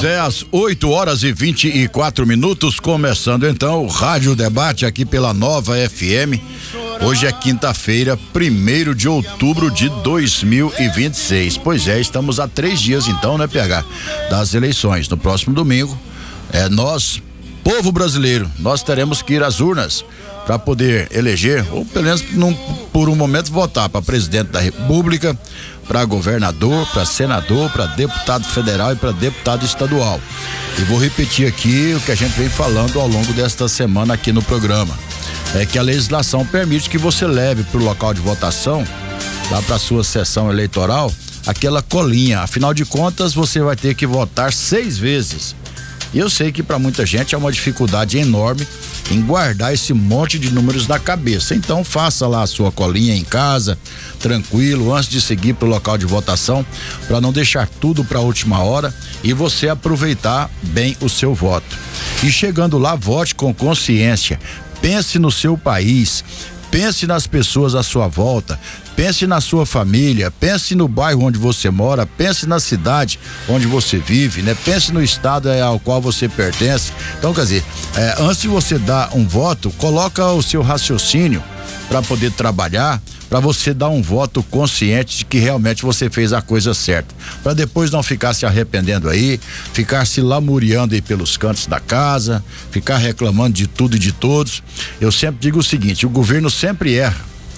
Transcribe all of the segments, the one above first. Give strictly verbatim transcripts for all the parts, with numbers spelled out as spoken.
Pois é, às oito horas e vinte e quatro minutos, começando então o Rádio Debate aqui pela Nova F M. Hoje é quinta-feira, primeiro de outubro de dois mil e vinte e seis. Pois é, estamos a três dias então, né, P H, das eleições. No próximo domingo, é nós, povo brasileiro, nós teremos que ir às urnas para poder eleger, ou pelo menos num, por um momento votar para presidente da República, para governador, para senador, para deputado federal e para deputado estadual. E vou repetir aqui o que a gente vem falando ao longo desta semana aqui no programa. É que a legislação permite que você leve para o local de votação, lá para a sua sessão eleitoral, aquela colinha. Afinal de contas, você vai ter que votar seis vezes. E eu sei que para muita gente é uma dificuldade enorme em guardar esse monte de números na cabeça. Então faça lá a sua colinha em casa, tranquilo, antes de seguir para o local de votação, para não deixar tudo para a última hora e você aproveitar bem o seu voto. E chegando lá, vote com consciência. Pense no seu país, pense nas pessoas à sua volta, pense na sua família, pense no bairro onde você mora, pense na cidade onde você vive, né? Pense no estado ao qual você pertence. Então, quer dizer, é, antes de você dar um voto, coloca o seu raciocínio para poder trabalhar, para você dar um voto consciente de que realmente você fez a coisa certa, para depois não ficar se arrependendo aí, ficar se lamuriando aí pelos cantos da casa, ficar reclamando de tudo e de todos. Eu sempre digo o seguinte: o governo sempre erra,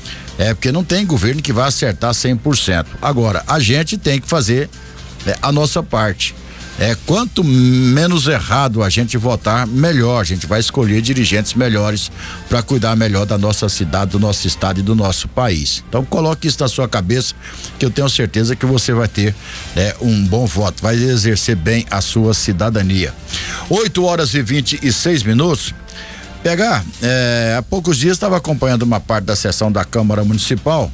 é porque não tem governo que vai acertar cem por cento. Agora, a gente tem que fazer é, a nossa parte. É, quanto menos errado a gente votar, melhor. A gente vai escolher dirigentes melhores para cuidar melhor da nossa cidade, do nosso estado e do nosso país. Então coloque isso na sua cabeça, que eu tenho certeza que você vai ter é, um bom voto, vai exercer bem a sua cidadania. oito horas e vinte e seis minutos. Pegar, é, há poucos dias estava acompanhando uma parte da sessão da Câmara Municipal,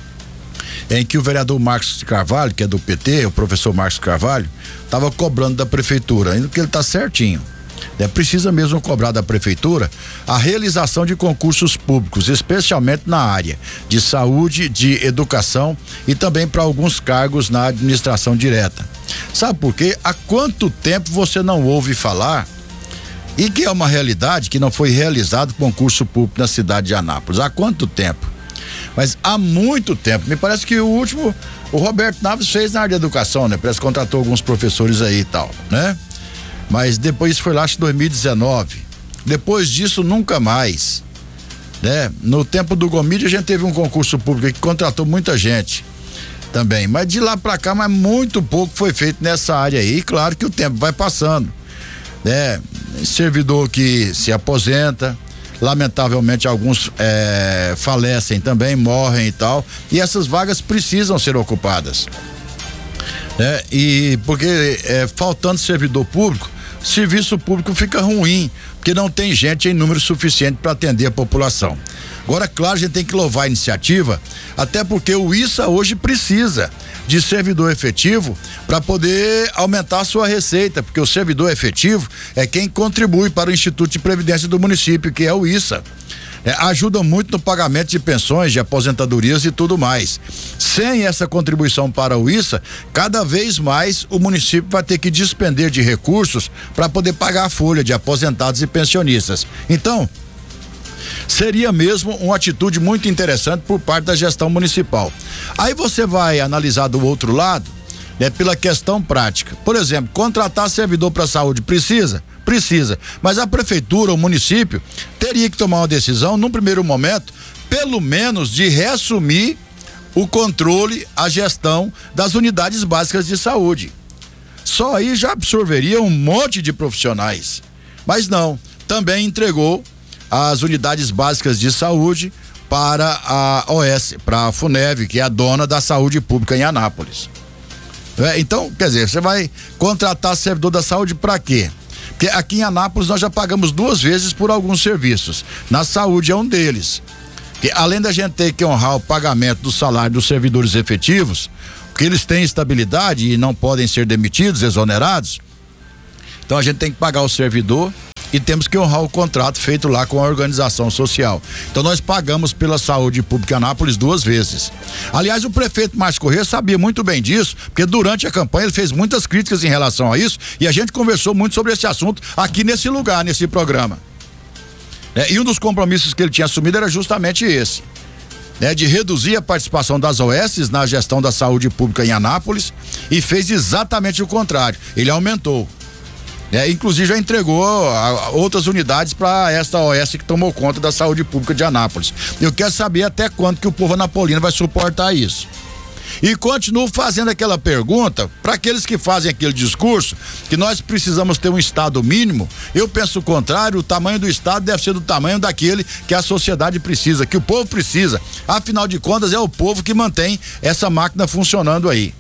em que o vereador Marcos Carvalho, que é do P T, o professor Marcos Carvalho, estava cobrando da prefeitura, ainda que ele está certinho. É, precisa mesmo cobrar da prefeitura a realização de concursos públicos, especialmente na área de saúde, de educação e também para alguns cargos na administração direta. Sabe por quê? Há quanto tempo você não ouve falar, e que é uma realidade, que não foi realizado concurso público na cidade de Anápolis? Há quanto tempo? Mas há muito tempo. Me parece que o último, o Roberto Naves fez na área de educação, né? Parece que contratou alguns professores aí e tal, né? Mas depois foi lá, acho que dois mil e dezenove. Depois disso, nunca mais, né? No tempo do Gomide, a gente teve um concurso público que contratou muita gente também. Mas de lá pra cá, mas muito pouco foi feito nessa área aí. E claro que o tempo vai passando, né? Servidor que se aposenta, lamentavelmente alguns é, falecem também, morrem e tal, e essas vagas precisam ser ocupadas, né? E porque é, faltando servidor público, serviço público fica ruim, porque não tem gente em número suficiente para atender a população. Agora, claro, a gente tem que louvar a iniciativa, até porque o I S A hoje precisa de servidor efetivo para poder aumentar a sua receita, porque o servidor efetivo é quem contribui para o Instituto de Previdência do município, que é o I S A. É, ajuda muito no pagamento de pensões, de aposentadorias e tudo mais. Sem essa contribuição para o I S A, cada vez mais o município vai ter que despender de recursos para poder pagar a folha de aposentados e pensionistas. Então, seria mesmo uma atitude muito interessante por parte da gestão municipal. Aí você vai analisar do outro lado, né, pela questão prática. Por exemplo, contratar servidor para a saúde precisa? Precisa. Mas a prefeitura, o município, teria que tomar uma decisão, num primeiro momento, pelo menos de reassumir o controle, a gestão das unidades básicas de saúde. Só aí já absorveria um monte de profissionais. Mas não, também entregou as unidades básicas de saúde para a O S, para a FUNEV, que é a dona da saúde pública em Anápolis. É, então, quer dizer, você vai contratar servidor da saúde para quê? Porque aqui em Anápolis nós já pagamos duas vezes por alguns serviços. Na saúde é um deles. Porque além da gente ter que honrar o pagamento do salário dos servidores efetivos, porque eles têm estabilidade e não podem ser demitidos, exonerados, então a gente tem que pagar o servidor e temos que honrar o contrato feito lá com a organização social. Então nós pagamos pela saúde pública em Anápolis duas vezes. Aliás, o prefeito Márcio Corrêa sabia muito bem disso, porque durante a campanha ele fez muitas críticas em relação a isso e a gente conversou muito sobre esse assunto aqui nesse lugar, nesse programa. É, e um dos compromissos que ele tinha assumido era justamente esse, né, de reduzir a participação das O S na gestão da saúde pública em Anápolis, e fez exatamente o contrário, ele aumentou. É, inclusive já entregou a, a outras unidades para esta O S que tomou conta da saúde pública de Anápolis. Eu quero saber até quando que o povo anapolino vai suportar isso. E continuo fazendo aquela pergunta para aqueles que fazem aquele discurso que nós precisamos ter um estado mínimo. Eu penso o contrário, o tamanho do estado deve ser do tamanho daquele que a sociedade precisa, que o povo precisa. Afinal de contas, é o povo que mantém essa máquina funcionando aí.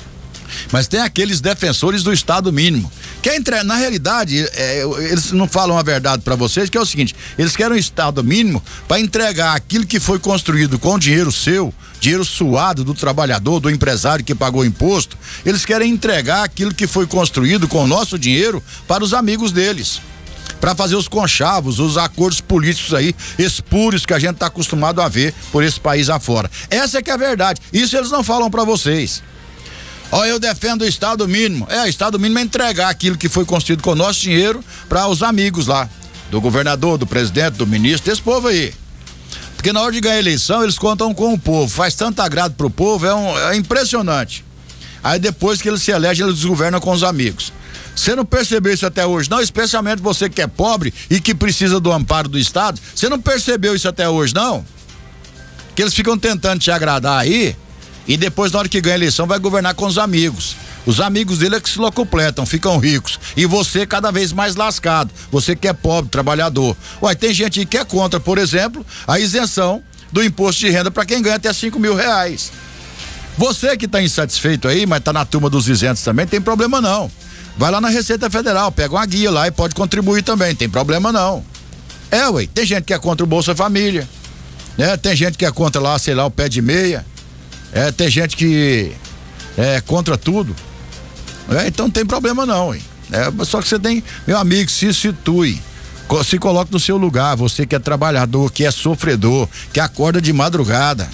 Mas tem aqueles defensores do estado mínimo. Quer entrar, na realidade, é, eles não falam a verdade para vocês, que é o seguinte: eles querem um estado mínimo para entregar aquilo que foi construído com dinheiro seu, dinheiro suado do trabalhador, do empresário que pagou imposto. Eles querem entregar aquilo que foi construído com o nosso dinheiro para os amigos deles, para fazer os conchavos, os acordos políticos aí, espúrios que a gente está acostumado a ver por esse país afora. Essa é que é a verdade. Isso eles não falam para vocês. Ó, oh, eu defendo o estado mínimo. É, o estado mínimo é entregar aquilo que foi construído com o nosso dinheiro para os amigos lá, do governador, do presidente, do ministro, desse povo aí. Porque na hora de ganhar a eleição, eles contam com o povo, faz tanto agrado pro povo, é, um, é impressionante. Aí depois que eles se elegem, eles governam com os amigos. Você não percebeu isso até hoje, não? Especialmente você que é pobre e que precisa do amparo do estado, você não percebeu isso até hoje, não? Que eles ficam tentando te agradar aí, e depois, na hora que ganha a eleição, vai governar com os amigos. Os amigos dele é que se locupletam, ficam ricos. E você cada vez mais lascado. Você que é pobre, trabalhador. Ué, tem gente que é contra, por exemplo, a isenção do imposto de renda para quem ganha até cinco mil reais. Você que está insatisfeito aí, mas está na turma dos isentos também, tem problema não. Vai lá na Receita Federal, pega uma guia lá e pode contribuir também, tem problema não. É, ué, tem gente que é contra o Bolsa Família, né? Tem gente que é contra lá, sei lá, o pé de meia. É, tem gente que é contra tudo. É, então não tem problema não, hein? É, só que você tem, meu amigo, se situe, se coloque no seu lugar, você que é trabalhador, que é sofredor, que acorda de madrugada.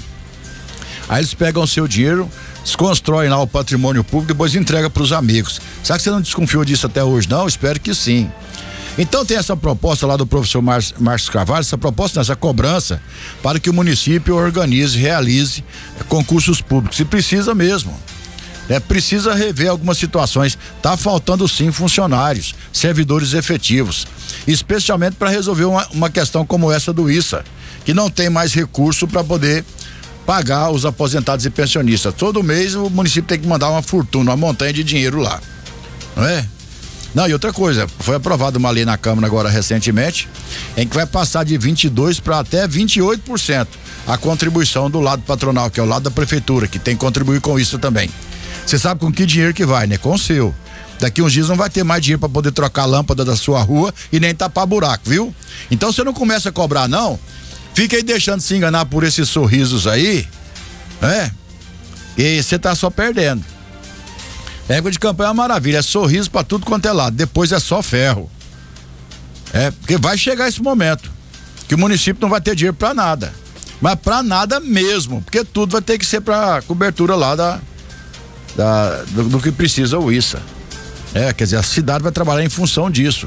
Aí eles pegam o seu dinheiro, desconstroem lá o patrimônio público, depois entrega para os amigos. Sabe que você não desconfiou disso até hoje, não? Espero que sim. Então tem essa proposta lá do professor Márcio Carvalho, essa proposta, essa cobrança para que o município organize, realize é, concursos públicos, e precisa mesmo, é, precisa rever algumas situações. Tá faltando sim funcionários, servidores efetivos, especialmente para resolver uma, uma questão como essa do I S A, que não tem mais recurso para poder pagar os aposentados e pensionistas. Todo mês o município tem que mandar uma fortuna, uma montanha de dinheiro lá, não é? Não, e outra coisa, foi aprovada uma lei na Câmara agora recentemente, em que vai passar de vinte e dois por cento para até vinte e oito por cento a contribuição do lado patronal, que é o lado da prefeitura, que tem que contribuir com isso também. Você sabe com que dinheiro que vai, né? Com o seu. Daqui uns dias não vai ter mais dinheiro para poder trocar a lâmpada da sua rua e nem tapar buraco, viu? Então você não começa a cobrar não, fica aí deixando se enganar por esses sorrisos aí, né? E você tá só perdendo. Época de campanha é uma maravilha, é sorriso pra tudo quanto é lado, depois é só ferro. É, porque vai chegar esse momento que o município não vai ter dinheiro pra nada, mas pra nada mesmo, porque tudo vai ter que ser pra cobertura lá da, da do, do que precisa o I S A. É, quer dizer, a cidade vai trabalhar em função disso.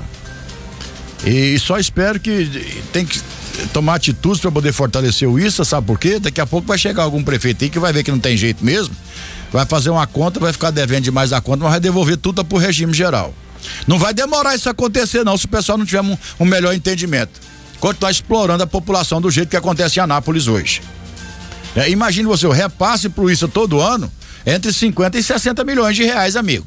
E, e só espero que tem que tomar atitudes para poder fortalecer o I S A, sabe por quê? Daqui a pouco vai chegar algum prefeito aí que vai ver que não tem jeito mesmo, vai fazer uma conta, vai ficar devendo demais a conta, mas vai devolver tudo pro regime geral. Não vai demorar isso acontecer não, se o pessoal não tiver um, um melhor entendimento. Continuar explorando a população do jeito que acontece em Anápolis hoje. É, imagine você, o repasse pro I S A todo ano, entre cinquenta e sessenta milhões de reais, amigo.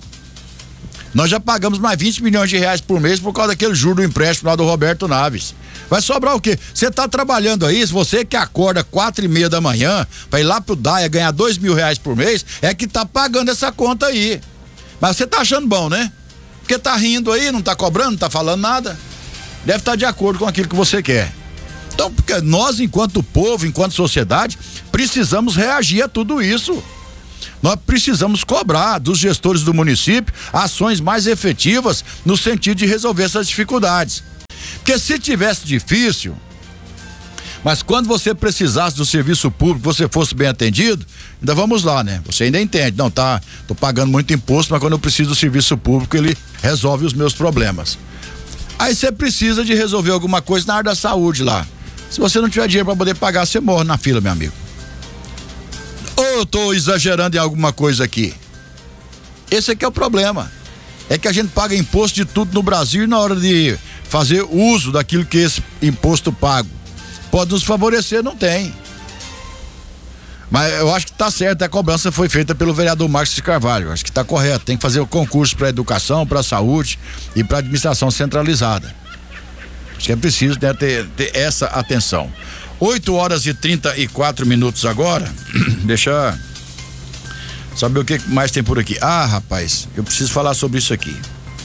Nós já pagamos mais vinte milhões de reais por mês por causa daquele juro do empréstimo lá do Roberto Naves. Vai sobrar o quê? Você tá trabalhando aí, se você que acorda quatro e meia da manhã pra ir lá pro Daia ganhar dois mil reais por mês, é que tá pagando essa conta aí. Mas você tá achando bom, né? Porque tá rindo aí, não tá cobrando, não tá falando nada. Deve estar de acordo com aquilo que você quer. Então, porque nós, enquanto povo, enquanto sociedade, precisamos reagir a tudo isso. Nós precisamos cobrar dos gestores do município ações mais efetivas no sentido de resolver essas dificuldades. Porque se tivesse difícil, mas quando você precisasse do serviço público, você fosse bem atendido, ainda vamos lá, né? Você ainda entende, não, tá, tô pagando muito imposto, mas quando eu preciso do serviço público, ele resolve os meus problemas. Aí você precisa de resolver alguma coisa na área da saúde lá. Se você não tiver dinheiro para poder pagar, você morre na fila, meu amigo. Ou eu tô exagerando em alguma coisa aqui? Esse aqui é o problema. É que a gente paga imposto de tudo no Brasil e na hora de fazer uso daquilo que esse imposto pago pode nos favorecer, não tem. Mas eu acho que tá certo, a cobrança foi feita pelo vereador Marcos de Carvalho, acho que tá correto, tem que fazer o concurso para educação, para saúde e para administração centralizada. Acho que é preciso, né, ter, ter essa atenção. oito horas e trinta e quatro minutos agora. Deixa eu saber o que mais tem por aqui. Ah, rapaz, eu preciso falar sobre isso aqui.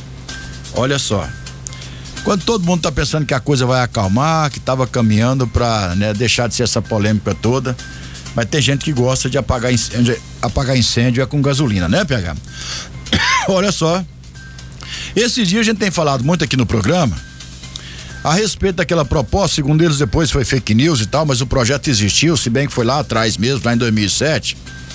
Olha só. Quando todo mundo tá pensando que a coisa vai acalmar, que tava caminhando para, né, deixar de ser essa polêmica toda, mas tem gente que gosta de apagar incêndio, apagar incêndio é com gasolina, né, P H? Olha só. Esse dia a gente tem falado muito aqui no programa a respeito daquela proposta, segundo eles depois foi fake news e tal, mas o projeto existiu, se bem que foi lá atrás mesmo, lá em dois mil e sete,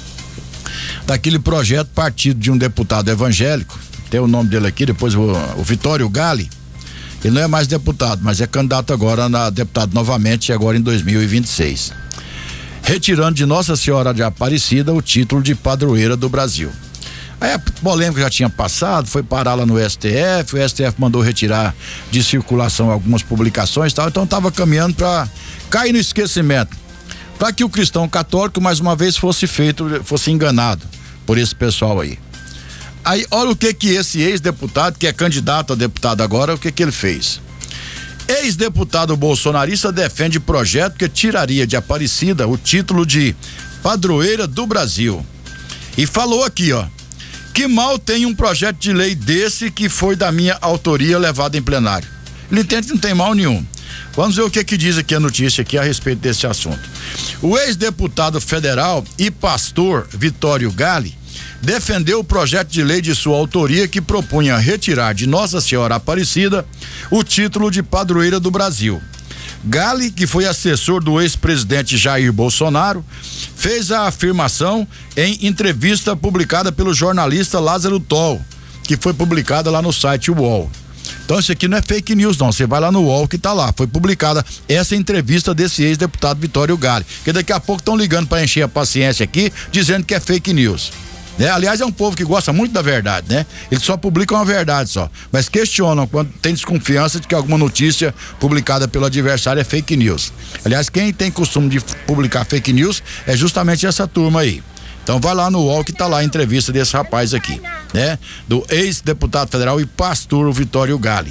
daquele projeto partido de um deputado evangélico, tem o nome dele aqui, depois o, o Vitório Gali. Ele não é mais deputado, mas é candidato agora a deputado novamente, agora em dois mil e vinte e seis. Retirando de Nossa Senhora de Aparecida o título de padroeira do Brasil. Aí a polêmica já tinha passado, foi parar lá no S T F, o S T F mandou retirar de circulação algumas publicações e tal, então estava caminhando para cair no esquecimento, para que o cristão católico mais uma vez fosse feito, fosse enganado por esse pessoal aí. Aí olha o que que esse ex-deputado, que é candidato a deputado agora, o que que ele fez. Ex-deputado bolsonarista defende projeto que tiraria de Aparecida o título de padroeira do Brasil. E falou aqui, ó, que mal tem um projeto de lei desse que foi da minha autoria levado em plenário. Ele entende que não tem mal nenhum. Vamos ver o que que diz aqui a notícia aqui a respeito desse assunto. O ex-deputado federal e pastor Vitório Gali defendeu o projeto de lei de sua autoria que propunha retirar de Nossa Senhora Aparecida o título de padroeira do Brasil. Gali, que foi assessor do ex-presidente Jair Bolsonaro, fez a afirmação em entrevista publicada pelo jornalista Lázaro Toll, que foi publicada lá no site U O L. Então isso aqui não é fake news não, você vai lá no U O L que tá lá, foi publicada essa entrevista desse ex-deputado Vitório Gali, que daqui a pouco estão ligando para encher a paciência aqui, dizendo que é fake news. Né? Aliás, é um povo que gosta muito da verdade, né? Eles só publicam a verdade só, mas questionam quando tem desconfiança de que alguma notícia publicada pelo adversário é fake news. Aliás, quem tem costume de publicar fake news é justamente essa turma aí. Então vai lá no U O L que tá lá a entrevista desse rapaz aqui, né? Do ex-deputado federal e pastor Vitório Gali.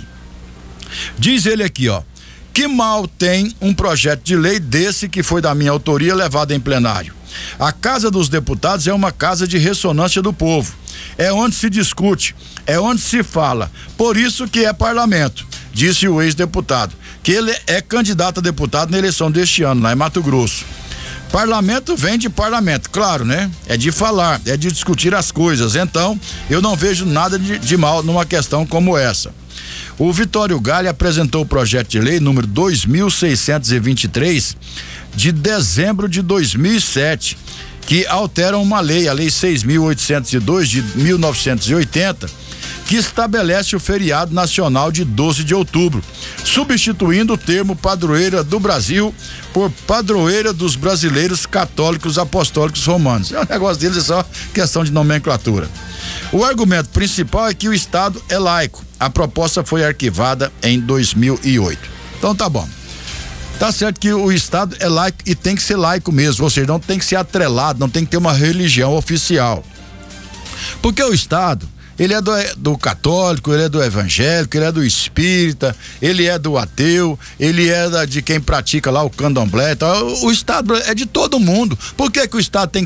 Diz ele aqui, ó, que mal tem um projeto de lei desse que foi da minha autoria levado em plenário. A Casa dos Deputados é uma casa de ressonância do povo. É onde se discute, é onde se fala. Por isso que é parlamento, disse o ex-deputado, que ele é candidato a deputado na eleição deste ano, lá em Mato Grosso. Parlamento vem de parlamento, claro, né? É de falar, é de discutir as coisas. Então, eu não vejo nada de, de mal numa questão como essa. O Vitório Gali apresentou o projeto de lei número dois mil seiscentos e vinte e três de dezembro de dois mil e sete, que altera uma lei, a lei seis mil oitocentos e dois de mil novecentos e oitenta, que estabelece o feriado nacional de doze de outubro, substituindo o termo padroeira do Brasil por padroeira dos brasileiros católicos apostólicos romanos. É um negócio deles, é só questão de nomenclatura. O argumento principal é que o Estado é laico. A proposta foi arquivada em dois mil e oito. Então tá bom. Tá certo que o Estado é laico e tem que ser laico mesmo, ou seja, não tem que ser atrelado, não tem que ter uma religião oficial. Porque o Estado, ele é do, do católico, ele é do evangélico, ele é do espírita, ele é do ateu, ele é da, de quem pratica lá o candomblé. Então, o Estado é de todo mundo. Por que que o Estado tem